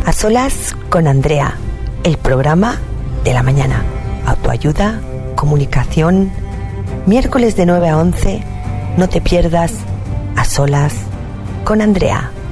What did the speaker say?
A solas con Andrea, el programa de la mañana. Autoayuda, comunicación, miércoles de 9 a 11, no te pierdas A solas con Andrea.